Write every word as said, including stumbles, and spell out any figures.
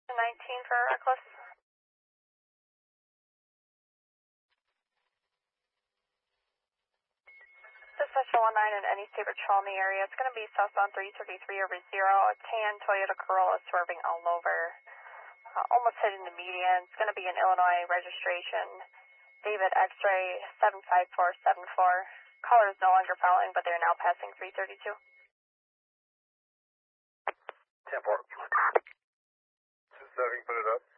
nineteen for reckless. Dispatch one nine in any state patrol in the area. It's going to be southbound three thirty-three over zero. A tan Toyota Corolla swerving all over. Uh, almost hitting the median. It's going to be an Illinois registration. David X-ray seven five four seven four. Caller is no longer following, but they're now passing three thirty-two. ten four. two seven, put it up.